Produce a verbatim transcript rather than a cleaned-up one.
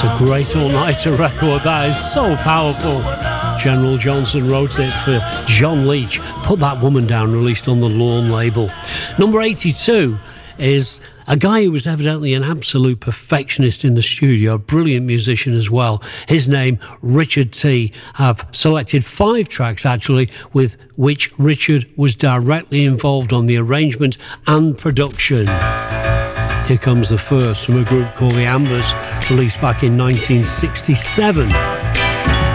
It's a great all-nighter record. That is so powerful. General Johnson wrote it for John Leach. Put That Woman Down, released on the Lawn label. Number eighty-two is a guy who was evidently an absolute perfectionist in the studio, a brilliant musician as well. His name, Richard T. I've selected five tracks, actually, with which Richard was directly involved on the arrangement and production. Here comes the first from a group called The Ambers, released back in nineteen sixty-seven.